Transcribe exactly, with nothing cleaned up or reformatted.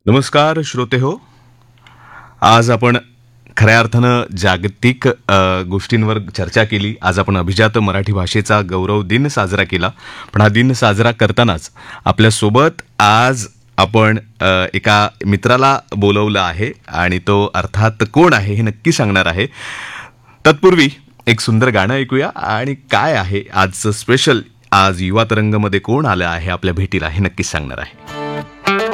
नमस्कार श्रोते हो. आज आपण खऱ्या अर्थानं जागतिक अ, गोष्टींवर चर्चा केली. आज आपण अभिजात मराठी भाषेचा गौरव दिन साजरा केला. पण हा दिन साजरा करतानाच आपल्यासोबत आज आपण अ, एका मित्राला बोलवलं आहे आणि तो अर्थात कोण आहे हे नक्की सांगणार आहे. तत्पूर्वी एक सुंदर गाणं ऐकूया आणि काय आहे आजचं स्पेशल, आज युवा तरंगमध्ये कोण आलं आहे आपल्या भेटीला हे नक्कीच सांगणार आहे.